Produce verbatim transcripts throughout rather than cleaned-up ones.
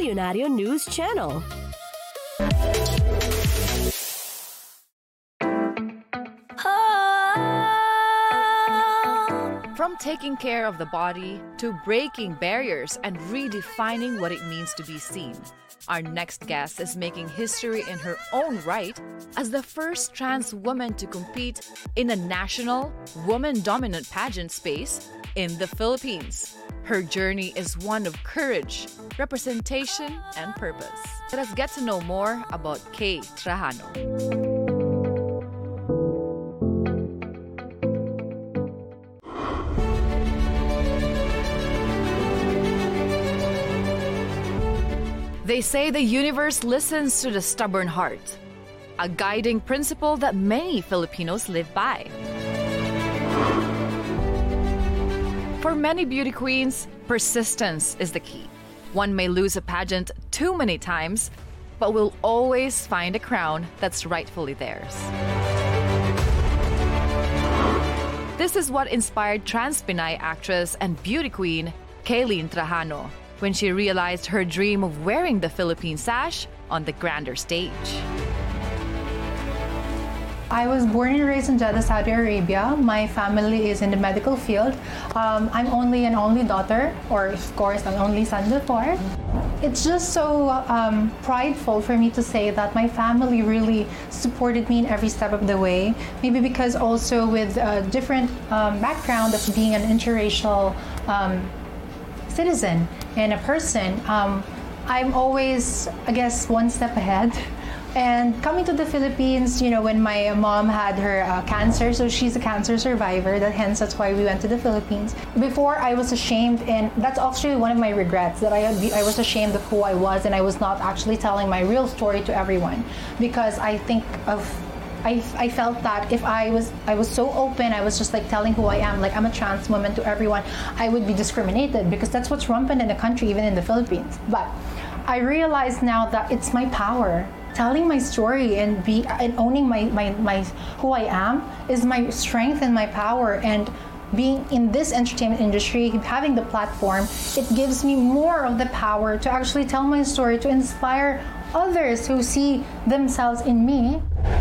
Milyonaryo News Channel. From taking care of the body to breaking barriers and redefining what it means to be seen, our next guest is making history in her own right as the first trans woman to compete in a national, woman-dominant pageant space in the Philippines. Her journey is one of courage, representation, and purpose. Let us get to know more about Kay Trajano. They say the universe listens to the stubborn heart, a guiding principle that many Filipinos live by. For many beauty queens, persistence is the key. One may lose a pageant too many times, but will always find a crown that's rightfully theirs. This is what inspired trans Pinay actress and beauty queen Kaylene Trajano when she realized her dream of wearing the Philippine sash on the grander stage. I was born and raised in Jeddah, Saudi Arabia. My family is in the medical field. Um, I'm only an only daughter, or of course, an only son before. It's just so um, prideful for me to say that my family really supported me in every step of the way. Maybe because also with a different um, background of being an interracial um, citizen and a person, um, I'm always, I guess, one step ahead. And coming to the Philippines, you know, when my mom had her uh, cancer, so she's a cancer survivor, that hence that's why we went to the Philippines. Before, I was ashamed, and that's actually one of my regrets, that I, I was ashamed of who I was, and I was not actually telling my real story to everyone. Because I think of I, I felt that if I was I was so open, I was just like telling who I am, like I'm a trans woman to everyone, I would be discriminated, because that's what's rampant in the country, even in the Philippines. But I realize now that it's my power. Telling my story and be and owning my, my, my who I am is my strength and my power. And being in this entertainment industry, having the platform, it gives me more of the power to actually tell my story, to inspire others who see themselves in me.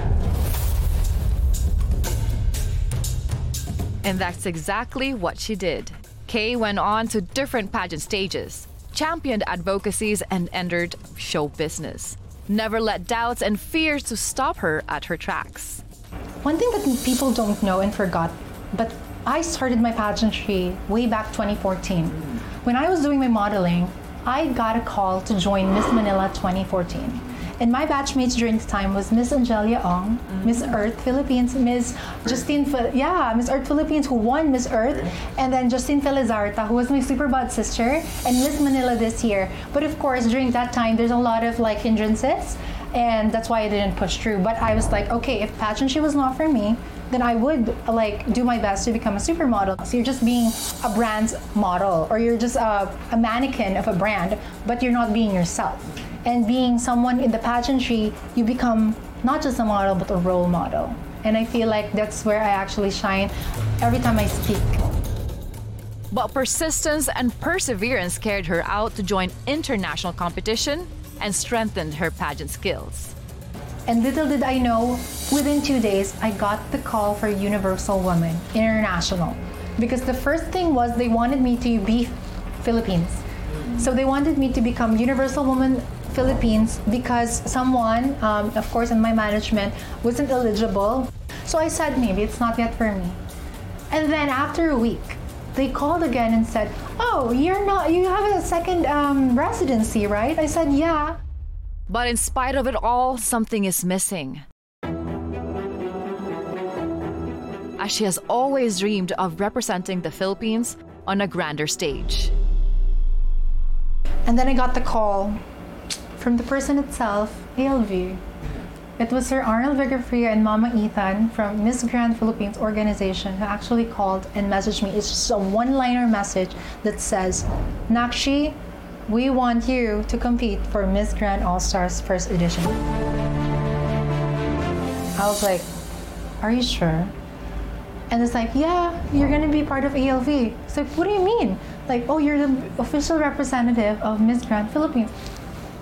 And that's exactly what she did. Kay went on to different pageant stages, championed advocacies, and entered show business. Never let doubts and fears to stop her at her tracks. One thing that people don't know and forgot, but I started my pageantry way back twenty fourteen. When I was doing my modeling, I got a call to join Miss Manila twenty fourteen. And my batchmates during the time was Miss Angelia Ong, mm-hmm. Miss Earth Philippines, Miss Justine, yeah, Miss Earth Philippines, who won Miss Earth, and then Justine Felizarta, who was my Superbad sister, and Miss Manila this year. But of course, during that time, there's a lot of like hindrances, and that's why I didn't push through. But I was like, okay, if pageantry was not for me, then I would like do my best to become a supermodel. So you're just being a brand's model, or you're just a, a mannequin of a brand, but you're not being yourself. And being someone in the pageantry, you become not just a model, but a role model. And I feel like that's where I actually shine every time I speak. But persistence and perseverance carried her out to join international competition and strengthened her pageant skills. And little did I know, within two days, I got the call for Universal Woman International. Because the first thing was they wanted me to be Philippines. So they wanted me to become Universal Woman Philippines because someone, um, of course in my management, wasn't eligible. So I said, maybe it's not yet for me. And then after a week, they called again and said, oh, you're not, you have a second um, residency, right? I said, yeah. But in spite of it all, something is missing. As she has always dreamed of representing the Philippines on a grander stage. And then I got the call from the person itself, A L V. It was Sir Arnold Vigafria and Mama Ethan from Miss Grand Philippines organization who actually called and messaged me. It's just a one-liner message that says, Nakshi, we want you to compete for Miss Grand All-Stars first edition. I was like, are you sure? And it's like, yeah, you're gonna be part of A L V. It's like, what do you mean? Like, oh, you're the official representative of Miss Grand Philippines.